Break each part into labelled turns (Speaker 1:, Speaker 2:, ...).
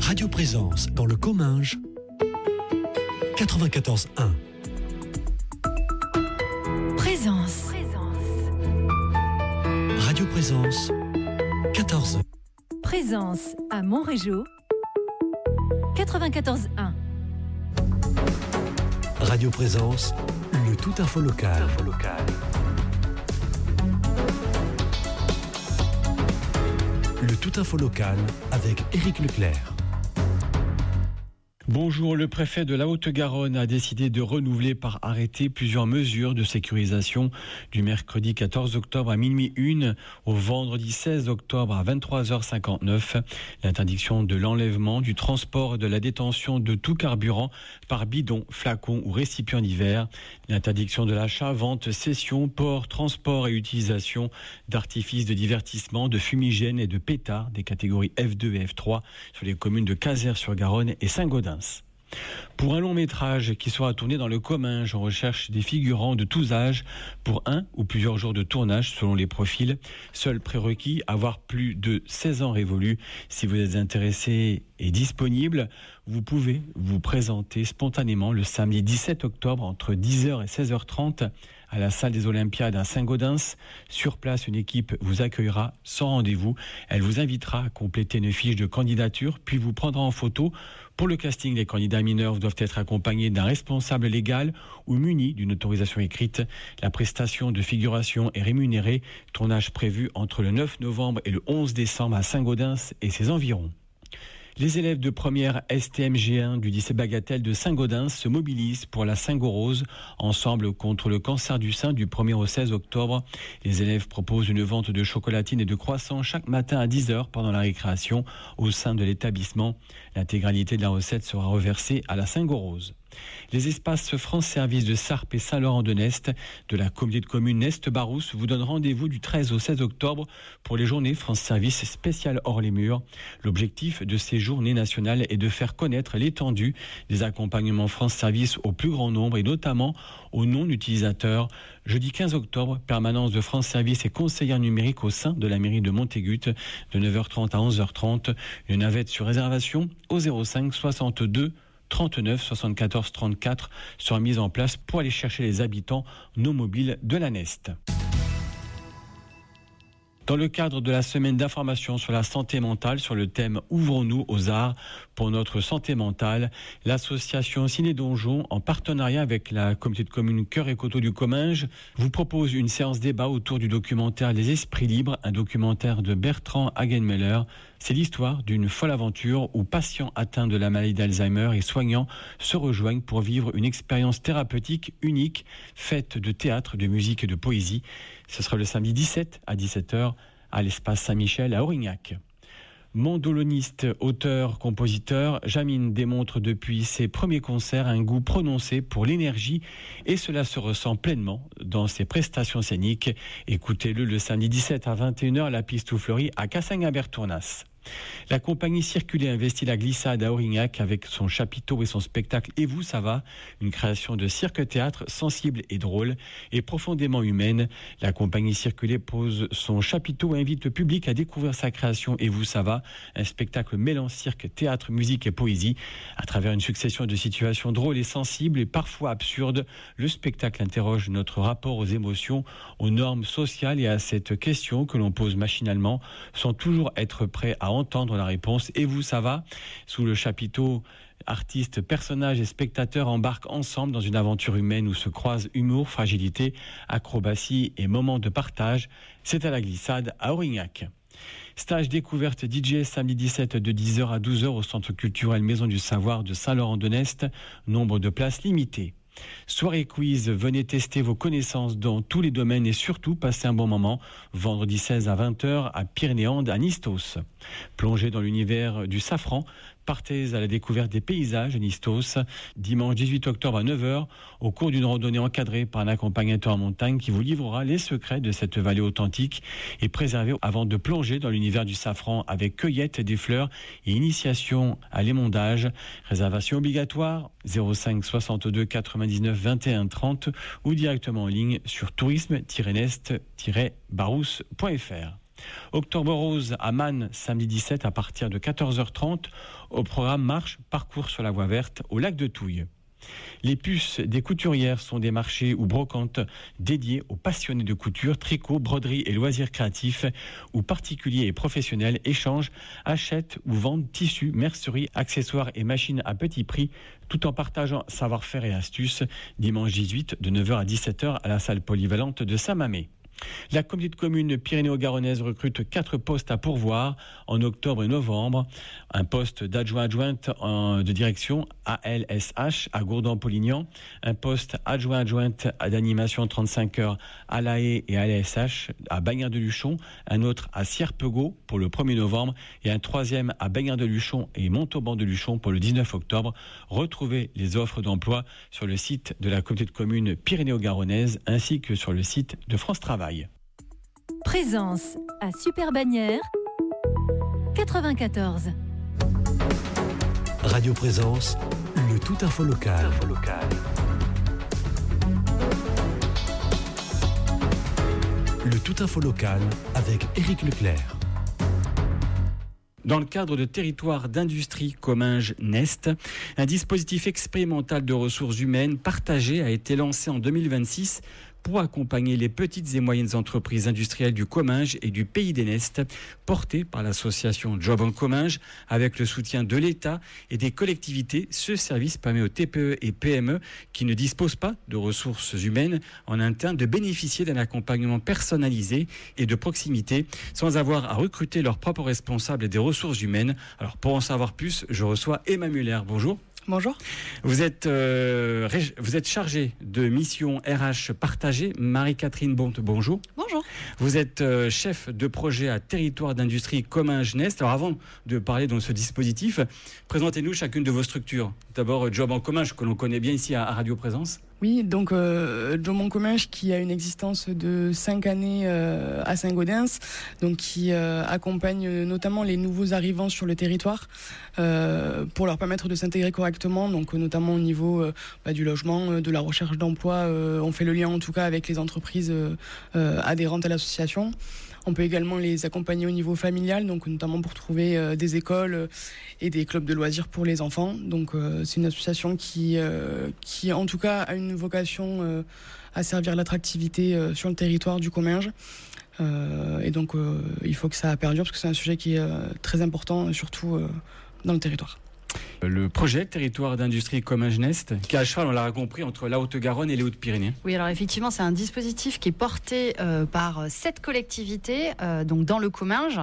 Speaker 1: Radio Présence dans le Comminges, 94.1.
Speaker 2: Présence.
Speaker 1: Radio Présence, 14.
Speaker 2: Présence à Montrégeau, 94.1.
Speaker 1: Radio Présence, le tout info local. Le tout info local avec Éric Leclerc.
Speaker 3: Bonjour, le préfet de la Haute-Garonne a décidé de renouveler par arrêté plusieurs mesures de sécurisation du mercredi 14 octobre à minuit 1 au vendredi 16 octobre à 23h59. L'interdiction de l'enlèvement, du transport et de la détention de tout carburant par bidon, flacon ou récipient divers. L'interdiction de l'achat, vente, cession, port, transport et utilisation d'artifices de divertissement, de fumigènes et de pétards des catégories F2 et F3 sur les communes de Cazeres-sur-Garonne et Saint-Gaudens. Pour un long métrage qui sera tourné dans le Comminges, on recherche des figurants de tous âges pour un ou plusieurs jours de tournage selon les profils. Seul prérequis, avoir plus de 16 ans révolus. Si vous êtes intéressé et disponible, vous pouvez vous présenter spontanément le samedi 17 octobre entre 10h et 16h30 à la salle des Olympiades à Saint-Gaudens. Sur place, une équipe vous accueillera sans rendez-vous. Elle vous invitera à compléter une fiche de candidature, puis vous prendra en photo. Pour le casting, les candidats mineurs doivent être accompagnés d'un responsable légal ou munis d'une autorisation écrite. La prestation de figuration est rémunérée. Tournage prévu entre le 9 novembre et le 11 décembre à Saint-Gaudens et ses environs. Les élèves de première STMG1 du lycée Bagatelle de Saint-Gaudens se mobilisent pour la Saint-Gorose, ensemble contre le cancer du sein du 1er au 16 octobre. Les élèves proposent une vente de chocolatines et de croissants chaque matin à 10h pendant la récréation au sein de l'établissement. L'intégralité de la recette sera reversée à la Saint-Gorose. Les espaces France Service de Sarp et Saint-Laurent-de-Nest de la communauté de communes Nest-Barousse vous donnent rendez-vous du 13 au 16 octobre pour les journées France Service spéciales hors les murs. L'objectif de ces journées nationales est de faire connaître l'étendue des accompagnements France Service au plus grand nombre et notamment aux non-utilisateurs. Jeudi 15 octobre, permanence de France Service et conseillère numérique au sein de la mairie de Montaigut de 9h30 à 11h30. Une navette sur réservation au 05 62 39 74 34 sera mise en place pour aller chercher les habitants non mobiles de la Nest. Dans le cadre de la semaine d'information sur la santé mentale sur le thème « Ouvrons-nous aux arts pour notre santé mentale », l'association Ciné Donjon, en partenariat avec la communauté de communes Cœur et Coteaux du Comminges, vous propose une séance débat autour du documentaire « Les Esprits Libres », un documentaire de Bertrand Hagenmüller. C'est l'histoire d'une folle aventure où patients atteints de la maladie d'Alzheimer et soignants se rejoignent pour vivre une expérience thérapeutique unique, faite de théâtre, de musique et de poésie. Ce sera le samedi 17 à 17h à l'espace Saint-Michel à Aurignac. Mandoloniste, auteur, compositeur, Jamine démontre depuis ses premiers concerts un goût prononcé pour l'énergie et cela se ressent pleinement dans ses prestations scéniques. Écoutez-le le samedi 17 à 21h à la Piste Fleurie à Cassagne-Bertournas. La compagnie Circuler investit la glissade à Aurignac avec son chapiteau et son spectacle Et vous, ça va, une création de cirque-théâtre sensible et drôle et profondément humaine. La compagnie Circuler pose son chapiteau et invite le public à découvrir sa création Et vous, ça va, un spectacle mêlant cirque, théâtre, musique et poésie. À travers une succession de situations drôles et sensibles et parfois absurdes, le spectacle interroge notre rapport aux émotions, aux normes sociales et à cette question que l'on pose machinalement, sans toujours être prêt à entendre la réponse. Et vous, ça va? Sous le chapiteau, artistes, personnages et spectateurs embarquent ensemble dans une aventure humaine où se croisent humour, fragilité, acrobatie et moments de partage. C'est à la glissade à Aurignac. Stage découverte DJ samedi 17 de 10h à 12h au Centre culturel Maison du Savoir de Saint-Laurent-de-Nest. Nombre de places limitées. Soirée quiz, venez tester vos connaissances dans tous les domaines et surtout passer un bon moment. Vendredi 16 à 20h à Pyrénéandes à Nistos. Plongez dans l'univers du safran. Partez à la découverte des paysages à Nistos. Dimanche 18 octobre à 9h, au cours d'une randonnée encadrée par un accompagnateur en montagne qui vous livrera les secrets de cette vallée authentique et préservée avant de plonger dans l'univers du safran avec cueillette des fleurs et initiation à l'émondage. Réservation obligatoire 05 62 99 21 30 ou directement en ligne sur tourisme-nest-barousse.fr. Octobre Rose à Man, samedi 17 à partir de 14h30. Au programme marche, parcours sur la voie verte au lac de Touille. Les puces des couturières sont des marchés ou brocantes dédiés aux passionnés de couture, tricot, broderie et loisirs créatifs où particuliers et professionnels échangent, achètent ou vendent tissus, merceries, accessoires et machines à petit prix tout en partageant savoir-faire et astuces. Dimanche 18 de 9h à 17h à la salle polyvalente de Saint-Mamé. La communauté de communes Pyrénéo-Garonnaise recrute 4 postes à pourvoir en octobre et novembre. Un poste d'adjointe de direction ALSH à Gourdon-Polignan, un poste adjointe d'animation 35 heures à La Haye et ALSH à Bagnères-de-Luchon, un autre à Sierpegot pour le 1er novembre et un troisième à Bagnères-de-Luchon et Montauban-de-Luchon pour le 19 octobre. Retrouvez les offres d'emploi sur le site de la communauté de communes Pyrénéo-Garonnaise ainsi que sur le site de France Travail.
Speaker 2: Présence à Super-Bagnères 94.
Speaker 1: Radio Présence, le tout info local. Le tout info local avec Éric Leclerc.
Speaker 3: Dans le cadre de territoire d'industrie Comminges-Nest, un dispositif expérimental de ressources humaines partagées a été lancé en 2026 pour accompagner les petites et moyennes entreprises industrielles du Comminges et du Pays des Nestes, portées par l'association Job en Comminges, avec le soutien de l'État et des collectivités. Ce service permet aux TPE et PME qui ne disposent pas de ressources humaines en interne de bénéficier d'un accompagnement personnalisé et de proximité sans avoir à recruter leurs propres responsables des ressources humaines. Alors pour en savoir plus, je reçois Emma Muller. Bonjour.
Speaker 4: Bonjour.
Speaker 3: Vous êtes chargée de mission RH partagée. Marie-Catherine Bonte, bonjour.
Speaker 4: Bonjour.
Speaker 3: Vous êtes chef de projet à territoire d'industrie Comminges-Nest. Alors avant de parler de ce dispositif, présentez-nous chacune de vos structures. D'abord Job en Comminges, que l'on connaît bien ici à Radio Présence.
Speaker 4: Oui, donc Job en Comminges qui a une existence de 5 années à Saint-Gaudens, donc qui accompagne notamment les nouveaux arrivants sur le territoire pour leur permettre de s'intégrer correctement, donc notamment au niveau du logement, de la recherche d'emploi. On fait le lien en tout cas avec les entreprises adhérentes à l'association. On peut également les accompagner au niveau familial, donc notamment pour trouver des écoles et des clubs de loisirs pour les enfants. Donc c'est une association qui en tout cas a une vocation à servir l'attractivité sur le territoire du Comminges. Et donc il faut que ça perdure parce que c'est un sujet qui est très important, surtout dans le territoire.
Speaker 3: Le projet territoire d'industrie Comminges-Nest, qui est à cheval, on l'a compris, entre la Haute-Garonne et les Hautes-Pyrénées.
Speaker 5: Oui, alors effectivement, c'est un dispositif qui est porté par 7 collectivités, donc dans le Comminges.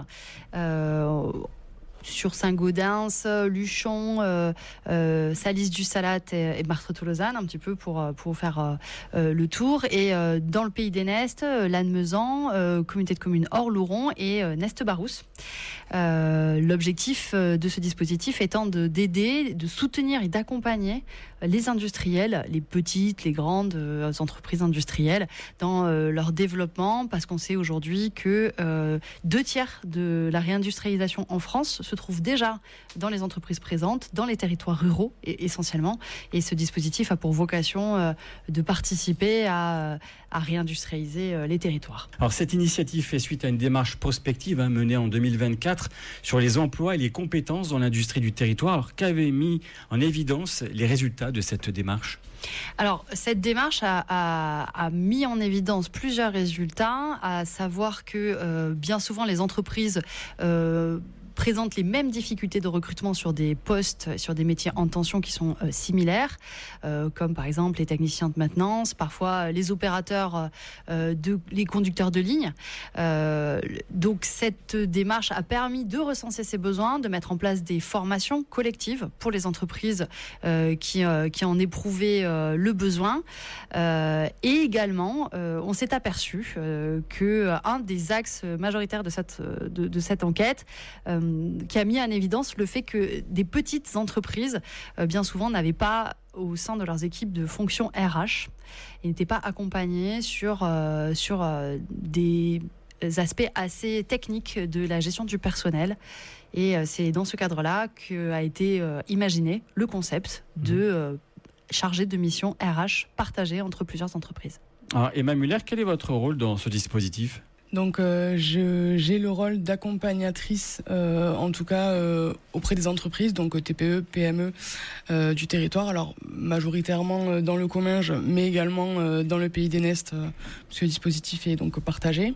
Speaker 5: Sur Saint-Gaudens, Luchon, Salis-du-Salat et Martre-Tolosane, un petit peu pour faire le tour. Et dans le Pays des Nestes, Lannemezan, communauté de communes Orlouron et Nest-Barousse. L'objectif de ce dispositif étant d'aider, de soutenir et d'accompagner les industriels, les petites, les grandes entreprises industrielles dans leur développement, parce qu'on sait aujourd'hui que 2/3 de la réindustrialisation en France se trouve déjà dans les entreprises présentes, dans les territoires ruraux essentiellement. Et ce dispositif a pour vocation de participer à réindustrialiser les territoires.
Speaker 3: Alors cette initiative fait suite à une démarche prospective menée en 2024 sur les emplois et les compétences dans l'industrie du territoire. Alors qu'avaient mis en évidence les résultats de cette démarche ?
Speaker 5: Alors, cette démarche a mis en évidence plusieurs résultats, à savoir que bien souvent les entreprises présentent les mêmes difficultés de recrutement sur des postes, sur des métiers en tension qui sont similaires, comme par exemple les techniciens de maintenance, parfois les opérateurs, les conducteurs de ligne. Donc cette démarche a permis de recenser ces besoins, de mettre en place des formations collectives pour les entreprises qui en éprouvaient le besoin. Et également, on s'est aperçu qu'un des axes majoritaires de cette enquête qui a mis en évidence le fait que des petites entreprises, bien souvent, n'avaient pas au sein de leurs équipes de fonction RH et n'étaient pas accompagnées sur des aspects assez techniques de la gestion du personnel. Et c'est dans ce cadre-là qu'a été imaginé le concept de chargé de mission RH partagée entre plusieurs entreprises.
Speaker 3: Alors, Emma Muller, quel est votre rôle dans ce dispositif ?
Speaker 4: Donc j'ai le rôle d'accompagnatrice, en tout cas auprès des entreprises, donc TPE, PME du territoire. Alors majoritairement dans le Comminges, mais également dans le Pays des Nestes, parce que le dispositif est donc partagé.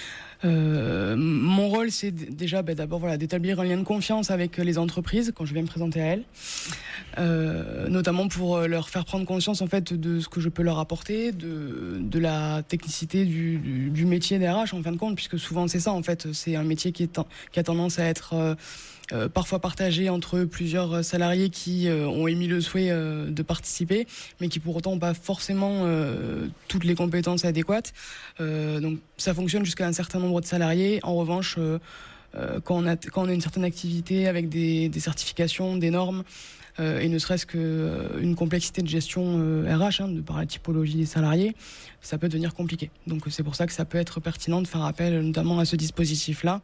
Speaker 4: Mon rôle, c'est déjà d'abord d'établir un lien de confiance avec les entreprises quand je viens me présenter à elles, notamment pour leur faire prendre conscience en fait de ce que je peux leur apporter, de la technicité du métier d'RH en fin de compte, puisque souvent c'est ça en fait, c'est un métier qui a tendance à être parfois partagé entre plusieurs salariés qui ont émis le souhait de participer, mais qui pour autant n'ont pas forcément toutes les compétences adéquates. Donc ça fonctionne jusqu'à un certain nombre de salariés. En revanche, quand on a une certaine activité avec des certifications, des normes, et ne serait-ce qu'une complexité de gestion RH, de par la typologie des salariés, ça peut devenir compliqué. Donc c'est pour ça que ça peut être pertinent de faire appel notamment à ce dispositif-là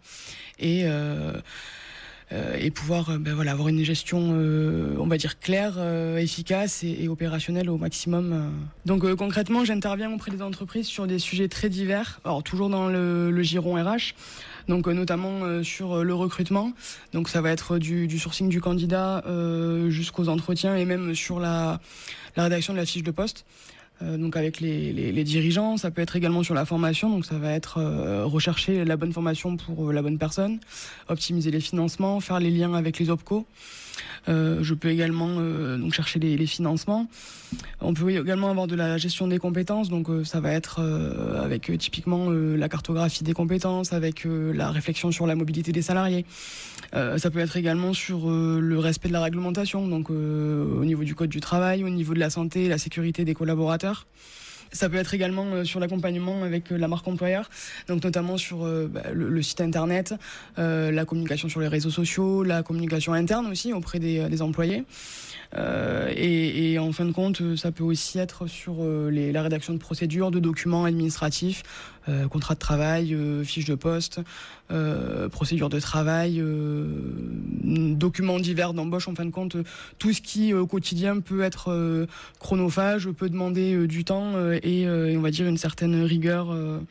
Speaker 4: et pouvoir avoir une gestion on va dire claire, efficace et opérationnelle au maximum. Donc concrètement, j'interviens auprès des entreprises sur des sujets très divers, alors toujours dans le giron RH, donc notamment sur le recrutement. Donc ça va être du sourcing du candidat jusqu'aux entretiens et même sur la rédaction de la fiche de poste. Donc avec les dirigeants, ça peut être également sur la formation, donc ça va être rechercher la bonne formation pour la bonne personne, optimiser les financements, faire les liens avec les OPCO. Je peux également donc chercher les financements. On peut également avoir de la gestion des compétences, donc ça va être avec typiquement la cartographie des compétences, avec la réflexion sur la mobilité des salariés. Ça peut être également sur le respect de la réglementation, donc au niveau du code du travail, au niveau de la santé et la sécurité des collaborateurs. Ça peut être également sur l'accompagnement avec la marque employeur, donc notamment sur le site internet, la communication sur les réseaux sociaux, la communication interne aussi auprès des employés. Et en fin de compte, ça peut aussi être sur la rédaction de procédures, de documents administratifs, contrat de travail, fiche de poste, procédures de travail, documents divers d'embauche. En fin de compte, tout ce qui au quotidien peut être chronophage, peut demander du temps et on va dire une certaine rigueur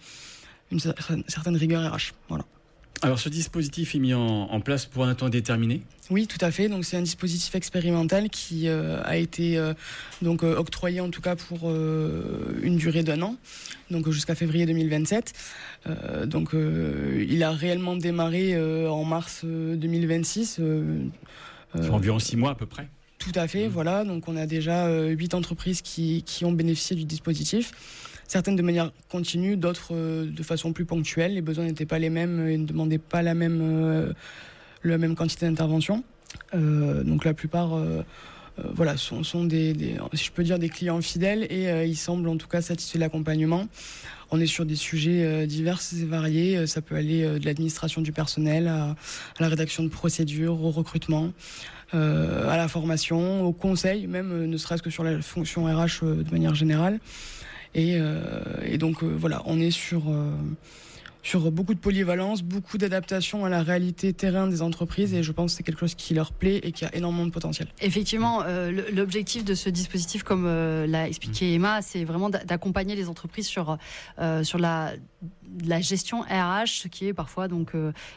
Speaker 4: RH. Voilà.
Speaker 3: Alors ce dispositif est mis en place pour un temps déterminé ?
Speaker 4: Oui, tout à fait. Donc c'est un dispositif expérimental qui a été octroyé en tout cas pour une durée d'1 an, donc jusqu'à février 2027. Il a réellement démarré en mars 2026.
Speaker 3: Environ 6 mois à peu près.
Speaker 4: Tout à fait, voilà. Donc on a déjà 8 entreprises qui ont bénéficié du dispositif. Certaines de manière continue, d'autres de façon plus ponctuelle. Les besoins n'étaient pas les mêmes et ne demandaient pas la même quantité d'intervention. Donc la plupart sont des, si je peux dire, des clients fidèles et ils semblent en tout cas satisfaits de l'accompagnement. On est sur des sujets divers et variés. Ça peut aller de l'administration du personnel à la rédaction de procédures, au recrutement, à la formation, au conseil, même ne serait-ce que sur la fonction RH de manière générale. Et donc on est sur beaucoup de polyvalence, beaucoup d'adaptation à la réalité terrain des entreprises et je pense que c'est quelque chose qui leur plaît et qui a énormément de potentiel.
Speaker 5: Effectivement, l'objectif de ce dispositif, comme l'a expliqué Emma, c'est vraiment d'accompagner les entreprises sur la gestion RH, ce qui est parfois donc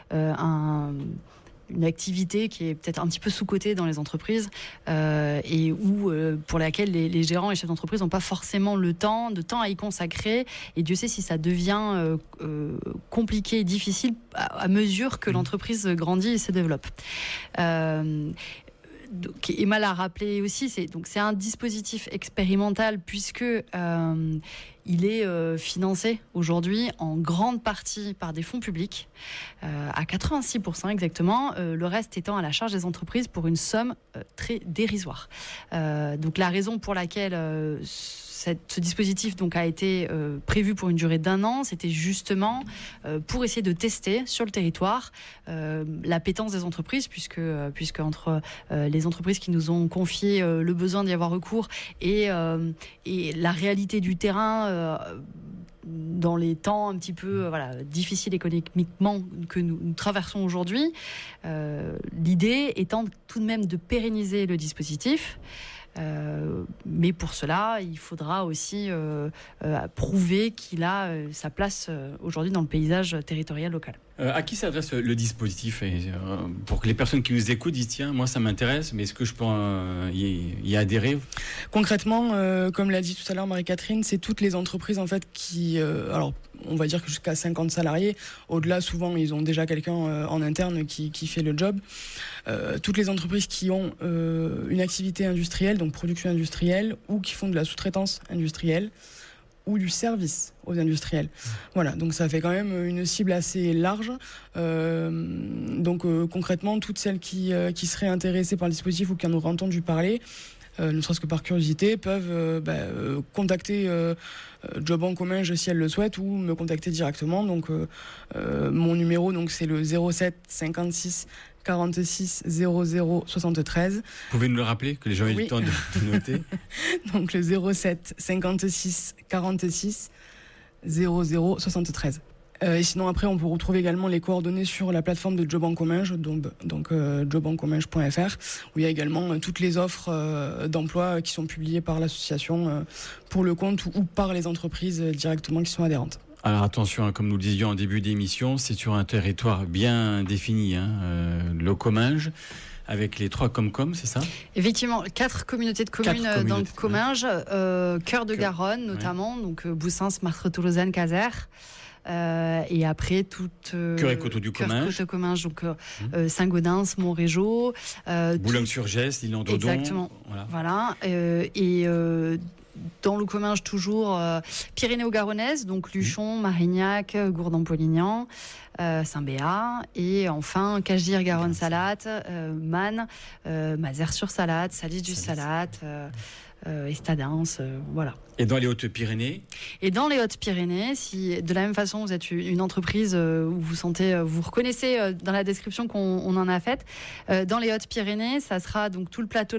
Speaker 5: une activité qui est peut-être un petit peu sous-cotée dans les entreprises et pour laquelle les gérants et chefs d'entreprise n'ont pas forcément de temps à y consacrer. Et Dieu sait si ça devient compliqué et difficile à mesure que l'entreprise grandit et se développe. Donc, Emma l'a rappelé aussi, c'est un dispositif expérimental puisque il est financé aujourd'hui en grande partie par des fonds publics, à 86% exactement, le reste étant à la charge des entreprises pour une somme très dérisoire. Donc la raison pour laquelle ce dispositif donc a été prévu pour une durée d'1 an, c'était justement pour essayer de tester sur le territoire l'appétence des entreprises, puisque entre les entreprises qui nous ont confié le besoin d'y avoir recours et la réalité du terrain dans les temps un petit peu difficiles économiquement que nous traversons aujourd'hui, l'idée étant tout de même de pérenniser le dispositif. Mais pour cela, il faudra aussi prouver qu'il a sa place aujourd'hui dans le paysage territorial local.
Speaker 3: À qui s'adresse le dispositif pour que les personnes qui nous écoutent disent tiens, moi ça m'intéresse, mais est-ce que je peux y adhérer?
Speaker 4: Concrètement, comme l'a dit tout à l'heure Marie-Catherine, c'est toutes les entreprises en fait qui, alors on va dire que jusqu'à 50 salariés, au-delà souvent ils ont déjà quelqu'un en interne qui fait le job. Toutes les entreprises qui ont une activité industrielle, donc production industrielle, ou qui font de la sous-traitance industrielle, ou du service aux industriels. Voilà, donc ça fait quand même une cible assez large. Donc concrètement, toutes celles qui seraient intéressées par le dispositif ou qui en auraient entendu parler, ne serait-ce que par curiosité, peuvent contacter Job en Comminges si elles le souhaitent ou me contacter directement. Donc mon numéro, donc, c'est le 07 56 46 00 73. Vous
Speaker 3: pouvez nous le rappeler, que les gens aient le temps de noter.
Speaker 4: Donc le 07 56 46 00 73. Et sinon après on peut retrouver également les coordonnées sur la plateforme de Job en Comminges, donc jobencomminges.fr, où il y a également toutes les offres d'emploi qui sont publiées par l'association pour le compte ou par les entreprises directement qui sont adhérentes.
Speaker 3: Alors attention, comme nous le disions en début d'émission, c'est sur un territoire bien défini, le Comminges, avec les 3 Comcom, c'est ça?
Speaker 5: Effectivement, 4 communautés de communes dans le Comminges, Cœur de Garonne notamment, donc Boussins, Martretout, Lausanne, Caser. Et après toute
Speaker 3: Cœur et Coteaux du Comminges,
Speaker 5: donc Saint-Gaudens, Montrégeau,
Speaker 3: Boulogne-sur-Gesse, l'Île-en-Dodon.
Speaker 5: Exactement. Voilà. Et dans le Comminges toujours Pyrénées-Garonnaises, donc Luchon, Marignac, Gourdon-Polignan, Saint-Béat, et enfin Cachedir-Garonne-Salate, Man, Mazères-sur-Salate, Salis-du-Salate, Estadens, voilà.
Speaker 3: Et dans les Hautes-Pyrénées?
Speaker 5: Et dans les Hautes-Pyrénées, si de la même façon vous êtes une entreprise où vous reconnaissez dans la description qu'on en a faite, dans les Hautes-Pyrénées, ça sera donc tout le plateau